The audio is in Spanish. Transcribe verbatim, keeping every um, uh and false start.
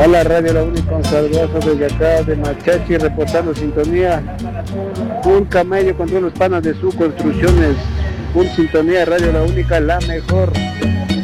Hola Radio La Única, un saludazo desde acá de Machachi, reportando sintonía. Un camello con todos los panas de su construcciones. Un sintonía Radio La Única, la mejor.